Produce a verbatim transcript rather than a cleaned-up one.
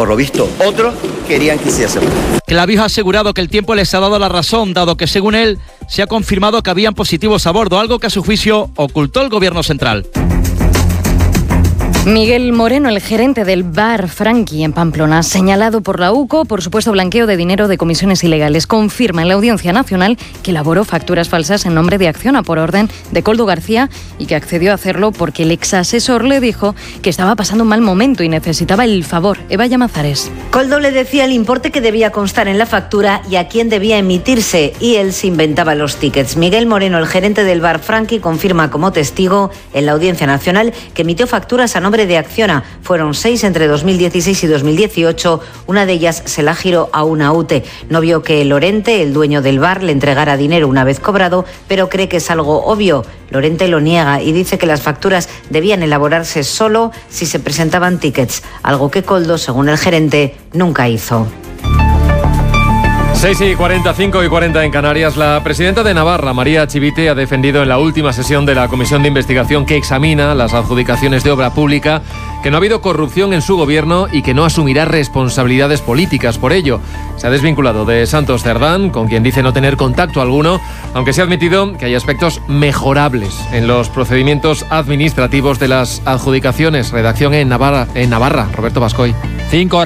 por lo visto otros querían que hiciésemos. Clavijo ha asegurado que el tiempo les ha dado la razón, dado que según él se ha confirmado que habían positivos a bordo, algo que a su juicio ocultó el gobierno central. Miguel Moreno, el gerente del bar Franqui en Pamplona, señalado por la U C O por supuesto blanqueo de dinero de comisiones ilegales, confirma en la Audiencia Nacional que elaboró facturas falsas en nombre de Acciona por orden de Koldo García y que accedió a hacerlo porque el ex asesor le dijo que estaba pasando un mal momento y necesitaba el favor. Eva Llamazares. Koldo le decía el importe que debía constar en la factura y a quién debía emitirse, y él se inventaba los tickets. Miguel Moreno, el gerente del bar Franqui, confirma como testigo en la Audiencia Nacional que emitió facturas a nombre de Acciona. Fueron seis entre dos mil dieciséis y dos mil dieciocho. Una de ellas se la giró a una U T E. No vio que Lorente, el dueño del bar, le entregara dinero una vez cobrado, pero cree que es algo obvio. Lorente lo niega y dice que las facturas debían elaborarse solo si se presentaban tickets, algo que Koldo, según el gerente, nunca hizo. seis y cuarenta, cinco y cuarenta en Canarias. La presidenta de Navarra, María Chivite, ha defendido en la última sesión de la comisión de investigación que examina las adjudicaciones de obra pública que no ha habido corrupción en su gobierno y que no asumirá responsabilidades políticas por ello. Se ha desvinculado de Santos Cerdán, con quien dice no tener contacto alguno, aunque se ha admitido que hay aspectos mejorables en los procedimientos administrativos de las adjudicaciones. Redacción en Navarra, en Navarra. Roberto Bascoy. Cinco